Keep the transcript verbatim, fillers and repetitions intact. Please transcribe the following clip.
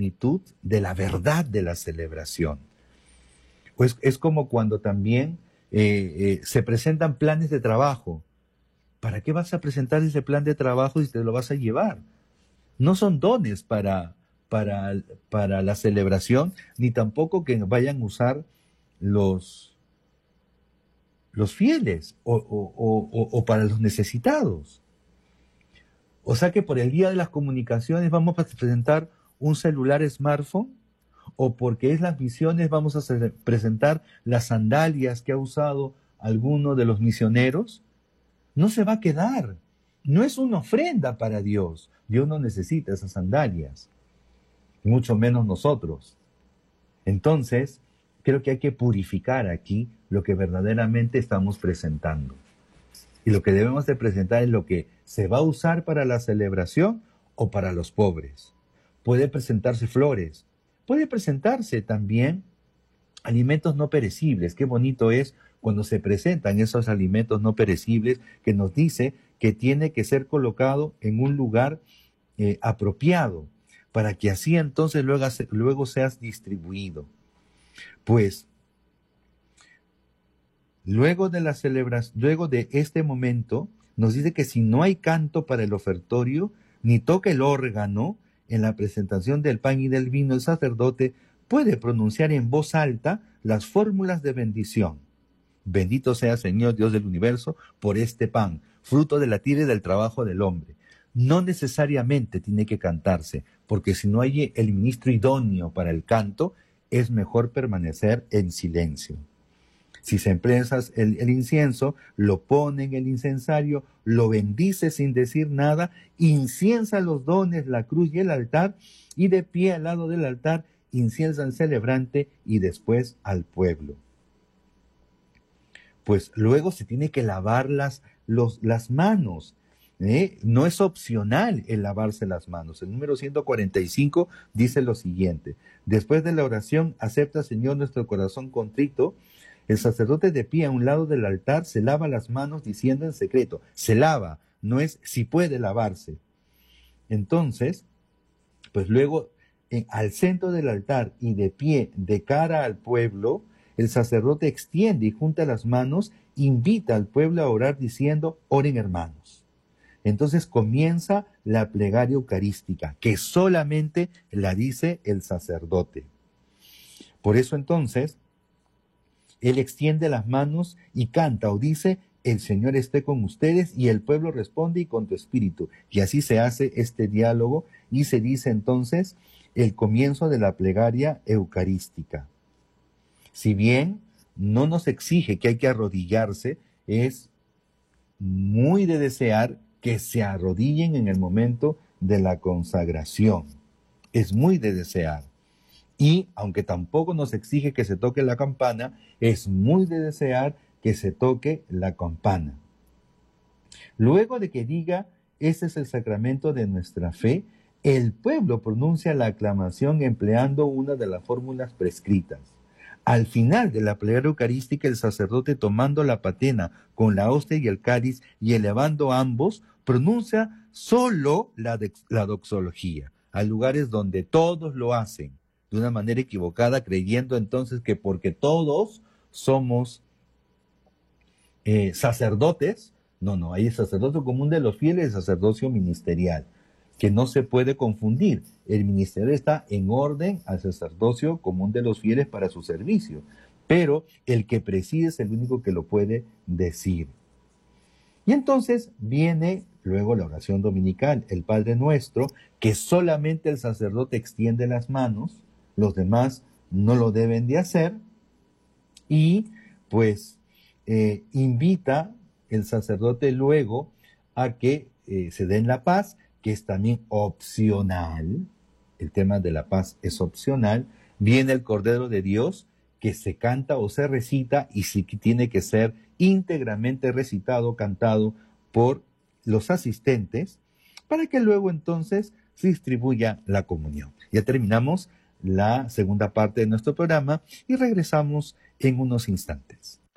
plenitud de la verdad de la celebración. Pues es como cuando también eh, eh, se presentan planes de trabajo. ¿Para qué vas a presentar ese plan de trabajo si te lo vas a llevar? No son dones para, para, para la celebración, ni tampoco que vayan a usar los, los fieles o, o, o, o para los necesitados. O sea que por el día de las comunicaciones vamos a presentar un celular smartphone, o porque es las misiones vamos a presentar las sandalias que ha usado alguno de los misioneros. No se va a quedar. No es una ofrenda para Dios. Dios no necesita esas sandalias, mucho menos nosotros. Entonces, creo que hay que purificar aquí lo que verdaderamente estamos presentando. Y lo que debemos de presentar es lo que se va a usar para la celebración o para los pobres. Puede presentarse flores, puede presentarse también alimentos no perecibles. Qué bonito es cuando se presentan esos alimentos no perecibles que nos dice que tiene que ser colocado en un lugar eh, apropiado, para que así entonces luego, luego seas distribuido. Pues, luego de la celebración, luego de este momento, nos dice que si no hay canto para el ofertorio, ni toca el órgano en la presentación del pan y del vino, el sacerdote puede pronunciar en voz alta las fórmulas de bendición. Bendito sea Señor Dios del universo por este pan, fruto de la tierra y del trabajo del hombre. No necesariamente tiene que cantarse, porque si no hay el ministro idóneo para el canto, es mejor permanecer en silencio. Si se emplea el, el incienso, lo pone en el incensario, lo bendice sin decir nada, inciensa los dones, la cruz y el altar, y de pie al lado del altar inciensa al celebrante y después al pueblo. Pues luego se tiene que lavar las, los, las manos. ¿eh? No es opcional el lavarse las manos. El número ciento cuarenta y cinco dice lo siguiente: después de la oración, acepta, Señor, nuestro corazón contrito. El sacerdote de pie a un lado del altar se lava las manos diciendo en secreto. Se lava, no es si puede lavarse. Entonces, pues luego, en, al centro del altar y de pie de cara al pueblo, el sacerdote extiende y junta las manos, invita al pueblo a orar diciendo, oren hermanos. Entonces comienza la plegaria eucarística, que solamente la dice el sacerdote. Por eso entonces, él extiende las manos y canta o dice, el Señor esté con ustedes, y el pueblo responde, y con tu espíritu. Y así se hace este diálogo y se dice entonces el comienzo de la plegaria eucarística. Si bien no nos exige que hay que arrodillarse, es muy de desear que se arrodillen en el momento de la consagración. Es muy de desear. Y, aunque tampoco nos exige que se toque la campana, es muy de desear que se toque la campana. Luego de que diga, este es el sacramento de nuestra fe, el pueblo pronuncia la aclamación empleando una de las fórmulas prescritas. Al final de la plegaria eucarística, el sacerdote, tomando la patena con la hostia y el cáliz y elevando ambos, pronuncia solo la, de, la doxología. Hay lugares donde todos lo hacen de una manera equivocada, creyendo entonces que porque todos somos eh, sacerdotes, no, no, hay el sacerdocio común de los fieles y el sacerdocio ministerial, que no se puede confundir. El ministerio está en orden al sacerdocio común de los fieles para su servicio, pero el que preside es el único que lo puede decir. Y entonces viene luego la oración dominical, el Padre Nuestro, que solamente el sacerdote extiende las manos, los demás no lo deben de hacer, y pues eh, invita el sacerdote luego a que eh, se den la paz, que es también opcional. El tema de la paz es opcional. Viene el Cordero de Dios, que se canta o se recita, y sí que tiene que ser íntegramente recitado, cantado por los asistentes, para que luego entonces se distribuya la comunión. Ya terminamos la segunda parte de nuestro programa y regresamos en unos instantes.